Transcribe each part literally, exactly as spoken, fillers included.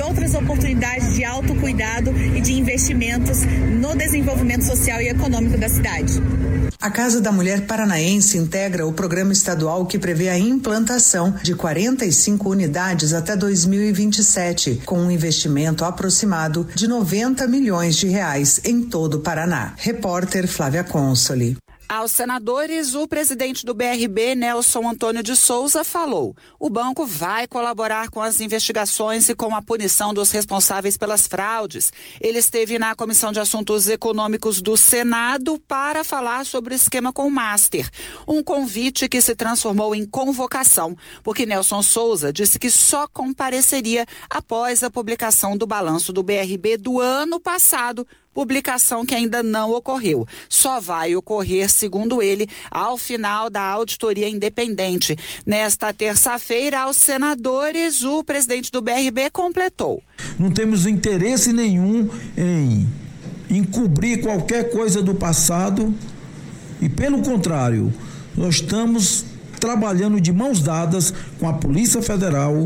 outras oportunidades de autocuidado e de investimentos no desenvolvimento social e econômico da cidade. A Casa da Mulher Paranaense integra o programa estadual que prevê a implantação de quarenta e cinco unidades até dois mil e vinte e sete, com um investimento aproximado de noventa milhões de reais em todo o Paraná. Repórter Flávia Consoli. Aos senadores, o presidente do B R B, Nelson Antônio de Souza, falou: o banco vai colaborar com as investigações e com a punição dos responsáveis pelas fraudes. Ele esteve na Comissão de Assuntos Econômicos do Senado para falar sobre o esquema com o Master. Um convite que se transformou em convocação, porque Nelson Souza disse que só compareceria após a publicação do balanço do B R B do ano passado, publicação que ainda não ocorreu. Só vai ocorrer, segundo ele, ao final da auditoria independente. Nesta terça-feira, aos senadores, o presidente do B R B completou: não temos interesse nenhum em encobrir qualquer coisa do passado e, pelo contrário, nós estamos trabalhando de mãos dadas com a Polícia Federal,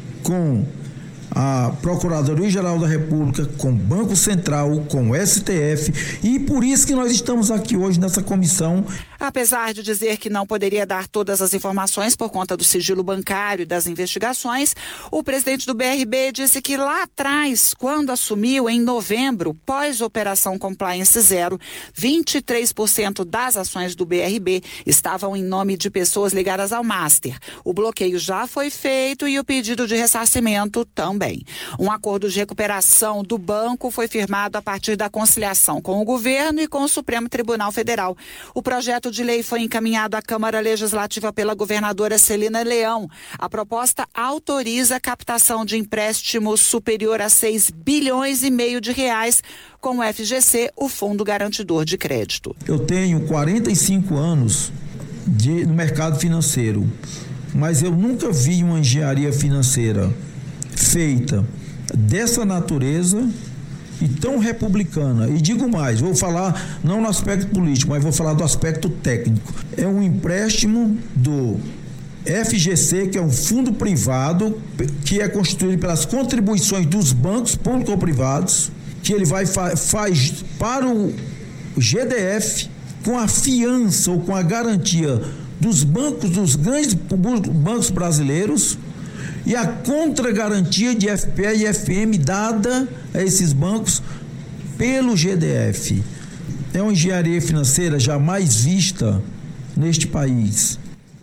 com a Procuradoria-Geral da República, com o Banco Central, com o S T F, e por isso que nós estamos aqui hoje nessa comissão. Apesar de dizer que não poderia dar todas as informações por conta do sigilo bancário e das investigações, o presidente do B R B disse que lá atrás, quando assumiu em novembro, pós-operação Compliance Zero, vinte e três por cento das ações do B R B estavam em nome de pessoas ligadas ao Master. O bloqueio já foi feito e o pedido de ressarcimento também. Um acordo de recuperação do banco foi firmado a partir da conciliação com o governo e com o Supremo Tribunal Federal. O projeto de lei foi encaminhado à Câmara Legislativa pela governadora Celina Leão. A proposta autoriza a captação de empréstimos superior a seis bilhões e meio de reais com o F G C, o Fundo Garantidor de Crédito. Eu tenho quarenta e cinco anos de, no mercado financeiro, mas eu nunca vi uma engenharia financeira feita dessa natureza e tão republicana. E digo mais, vou falar não no aspecto político, mas vou falar do aspecto técnico. É um empréstimo do F G C, que é um fundo privado, que é constituído pelas contribuições dos bancos públicos ou privados, que ele vai fa- faz para o G D F com a fiança ou com a garantia dos bancos, dos grandes bancos brasileiros, e a contragarantia de F P E e F M dada a esses bancos pelo G D F. É uma engenharia financeira jamais vista neste país.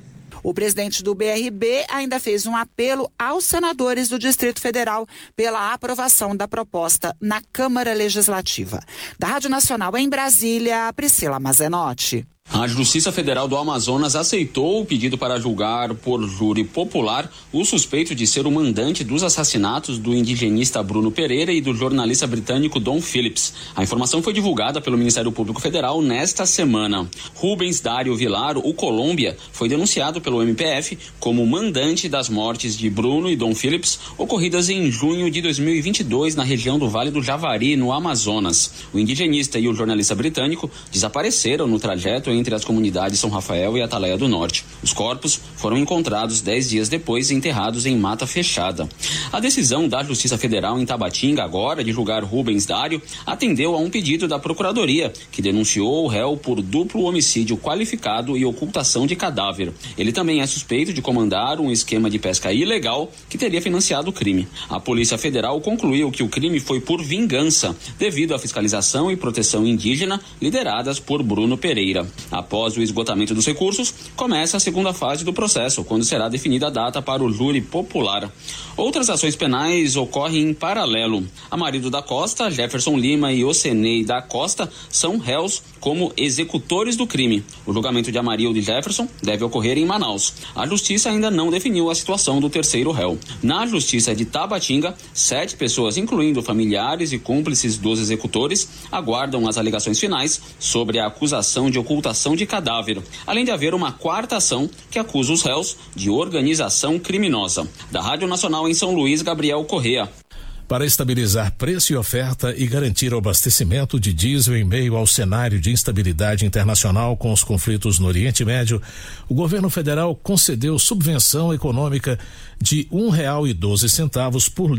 O presidente do B R B ainda fez um apelo aos senadores do Distrito Federal pela aprovação da proposta na Câmara Legislativa. Da Rádio Nacional em Brasília, Priscila Mazenotti. A Justiça Federal do Amazonas aceitou o pedido para julgar por júri popular o suspeito de ser o mandante dos assassinatos do indigenista Bruno Pereira e do jornalista britânico Dom Phillips. A informação foi divulgada pelo Ministério Público Federal nesta semana. Rubens Dário Vilar, o Colômbia, foi denunciado pelo M P F como mandante das mortes de Bruno e Dom Phillips, ocorridas em junho de dois mil e vinte e dois na região do Vale do Javari, no Amazonas. O indigenista e o jornalista britânico desapareceram no trajeto em entre as comunidades São Rafael e Atalaia do Norte. Os corpos foram encontrados dez dias depois, enterrados em mata fechada. A decisão da Justiça Federal em Tabatinga, agora de julgar Rubens Dário, atendeu a um pedido da Procuradoria, que denunciou o réu por duplo homicídio qualificado e ocultação de cadáver. Ele também é suspeito de comandar um esquema de pesca ilegal que teria financiado o crime. A Polícia Federal concluiu que o crime foi por vingança, devido à fiscalização e proteção indígena lideradas por Bruno Pereira. Após o esgotamento dos recursos, começa a segunda fase do processo, quando será definida a data para o júri popular. Outras ações penais ocorrem em paralelo. Amarildo da Costa, Jefferson Lima e Ocenei da Costa são réus como executores do crime. O julgamento de Amarildo e Jefferson deve ocorrer em Manaus. A Justiça ainda não definiu a situação do terceiro réu. Na Justiça de Tabatinga, sete pessoas, incluindo familiares e cúmplices dos executores, aguardam as alegações finais sobre a acusação de ocultação de cadáver, além de haver uma quarta ação que acusa os réus de organização criminosa. Da Rádio Nacional em São Luís, Gabriel Correa. Para estabilizar preço e oferta e garantir o abastecimento de diesel em meio ao cenário de instabilidade internacional com os conflitos no Oriente Médio, o governo federal concedeu subvenção econômica de um real e doze centavos por